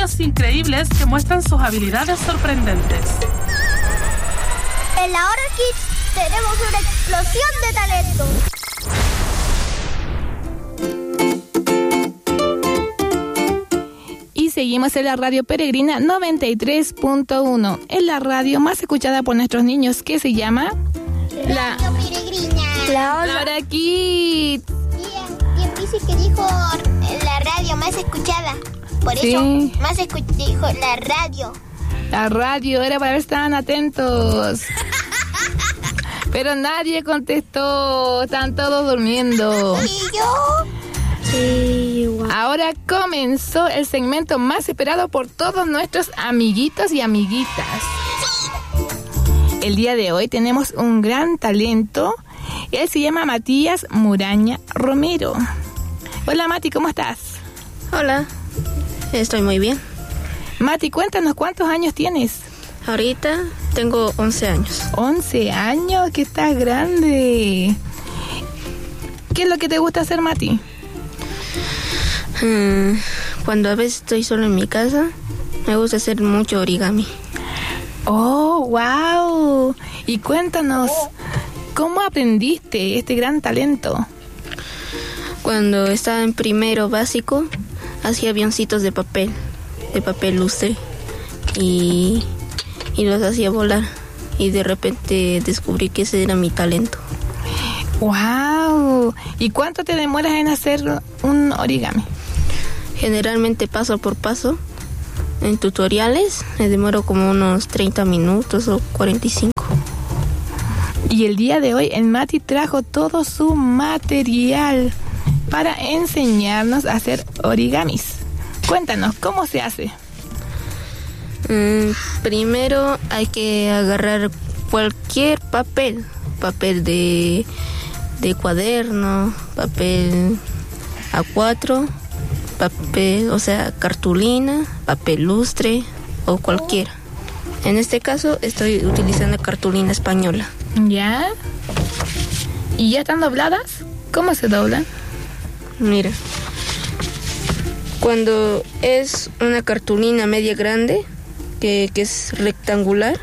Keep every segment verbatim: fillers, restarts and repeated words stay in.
niños increíbles que muestran sus habilidades sorprendentes. En la Hora Kids tenemos una explosión de talento. Y seguimos en la radio Peregrina noventa y tres punto uno, en la radio más escuchada por nuestros niños, que se llama La Radio Peregrina. La Hora Kids. Bien, bien dice que dijo la radio más escuchada. Por Sí. eso más escu- dijo la radio. La radio era para ver si estaban atentos. Pero nadie contestó, están todos durmiendo. ¿Y yo? Sí, igual. Ahora comenzó el segmento más esperado por todos nuestros amiguitos y amiguitas. El día de hoy tenemos un gran talento. Él se llama Matías Muraña Romero. Hola Mati, ¿cómo estás? Hola, estoy muy bien. Mati, cuéntanos, ¿cuántos años tienes? Ahorita tengo once años. once años, que estás grande. ¿Qué es lo que te gusta hacer, Mati? Hmm, cuando a veces estoy solo en mi casa, me gusta hacer mucho origami. Oh, wow. Y cuéntanos, ¿cómo aprendiste este gran talento? Cuando estaba en primero básico, hacía avioncitos de papel, de papel lustre, y, y los hacía volar. Y de repente descubrí que ese era mi talento. Wow. ¿Y cuánto te demoras en hacer un origami? Generalmente paso por paso. En tutoriales me demoro como unos treinta minutos o cuarenta y cinco. Y el día de hoy el Mati trajo todo su material para enseñarnos a hacer origamis. Cuéntanos, ¿cómo se hace? Mm, primero hay que agarrar cualquier papel. Papel de, de cuaderno, papel A cuatro, papel, o sea, cartulina, papel lustre o cualquiera. En este caso estoy utilizando cartulina española. ¿Ya? ¿Y ya están dobladas? ¿Cómo se doblan? Mira, cuando es una cartulina media grande, que, que es rectangular,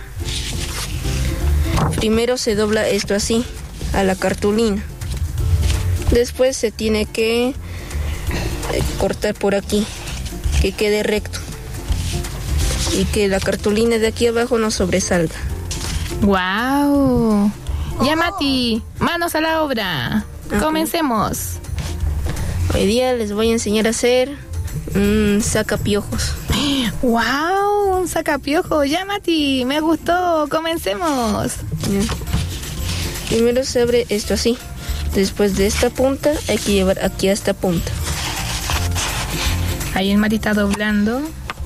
primero se dobla esto así, a la cartulina. Después se tiene que eh, cortar por aquí, que quede recto. Y que la cartulina de aquí abajo no sobresalga. ¡Wow! Ya, Mati, manos a la obra. Okay. Comencemos. Hoy día les voy a enseñar a hacer un sacapiojos. ¡Wow! Un sacapiojo. Ya, Mati, me gustó. Comencemos. Ya. Primero se abre esto así. Después de esta punta hay que llevar aquí a esta punta. Ahí el Mati está doblando.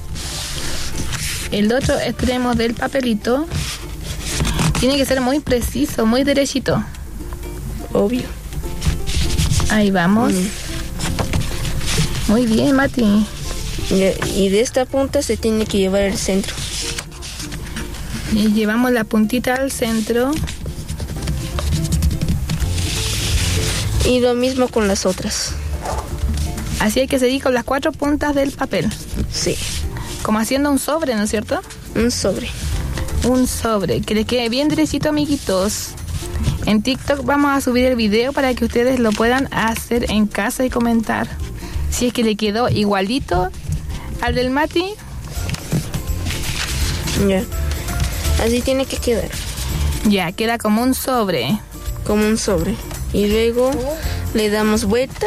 El otro extremo del papelito tiene que ser muy preciso, muy derechito. Obvio. Ahí vamos. Mm. Muy bien, Mati. Ya, y de esta punta se tiene que llevar al centro. Y llevamos la puntita al centro. Y lo mismo con las otras. Así hay que seguir con las cuatro puntas del papel. Sí. Como haciendo un sobre, ¿no es cierto? Un sobre. Un sobre, que les quede bien derechito, amiguitos. En TikTok vamos a subir el video para que ustedes lo puedan hacer en casa y comentar. Si es que le quedó igualito al del Mati. Ya. Así tiene que quedar. Ya, queda como un sobre. Como un sobre. Y luego le damos vuelta.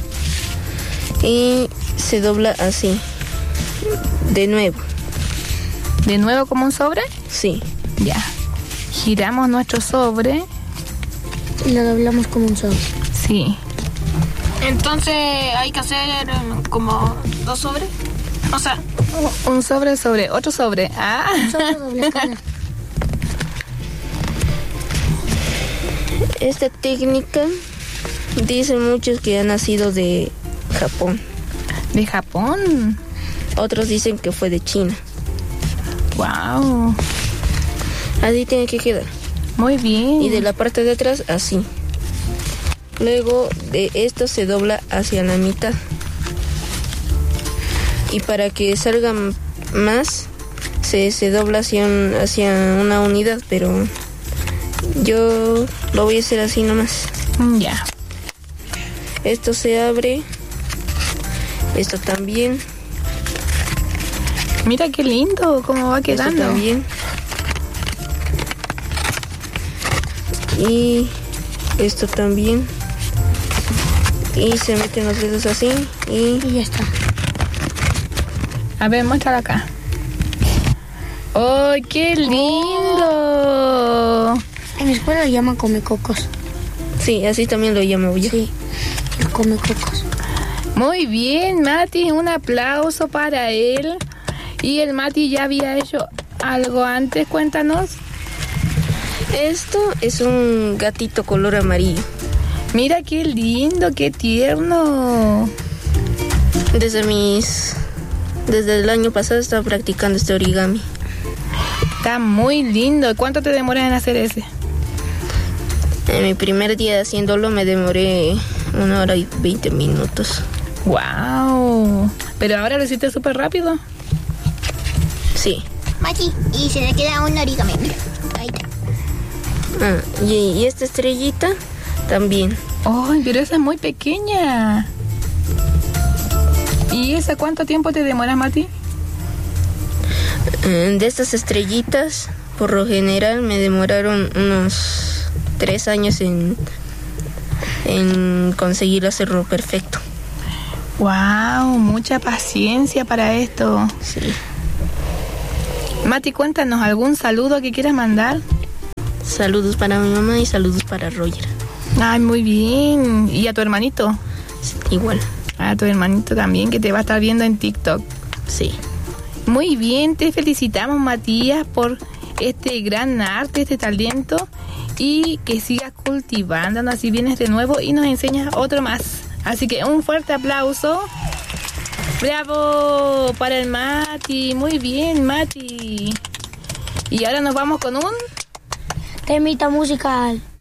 Y se dobla así. De nuevo. ¿De nuevo como un sobre? Sí. Ya. Giramos nuestro sobre. Y lo doblamos como un sobre. Sí. Entonces hay que hacer como dos sobres. O sea, un sobre sobre, otro sobre. Ah. Sobre doble cara. Esta técnica dicen muchos que ha nacido de Japón. ¿De Japón? Otros dicen que fue de China. Wow. Así tiene que quedar. Muy bien. Y de la parte de atrás así. Luego de esto se dobla hacia la mitad. y para que salgan más se, se dobla hacia, un, hacia una unidad, pero yo lo voy a hacer así nomás. Ya. Esto se abre, esto también. Mira qué lindo cómo va quedando. Esto también. Y esto también. Y se meten los dedos así y, Y ya está. A ver, muéstralo acá. ¡Oh, qué lindo! En mi escuela lo llaman comecocos. sí, así también lo llamo yo. Sí, el comecocos. Muy bien, Mati, un aplauso para él. Y el Mati ya había hecho algo antes, cuéntanos. Esto es un gatito color amarillo. Mira qué lindo, qué tierno. Desde mis... Desde el año pasado estaba practicando este origami. Está muy lindo. ¿Cuánto te demoras en hacer ese? En mi primer día haciéndolo me demoré una hora y veinte minutos. ¡Wow! Pero ahora lo hiciste súper rápido. Sí. Mati, y se le queda un origami. Mira, ahí está. Ah, y, y esta estrellita también. ¡Ay, pero esa es muy pequeña! ¿Y esa cuánto tiempo te demoras, Mati? Eh, De estas estrellitas, por lo general me demoraron unos tres años en, en conseguir hacerlo perfecto. ¡Wow! Mucha paciencia para esto. Sí. Mati, cuéntanos algún saludo que quieras mandar. Saludos para mi mamá y saludos para Roger. Ay, muy bien. ¿Y a tu hermanito? Sí, igual. A tu hermanito también, que te va a estar viendo en TikTok. Sí. Muy bien, te felicitamos, Matías, por este gran arte, este talento, y que sigas cultivándonos, así vienes de nuevo y nos enseñas otro más. Así que un fuerte aplauso. ¡Bravo! Para el Mati. Muy bien, Mati. Y ahora nos vamos con un... Temita musical.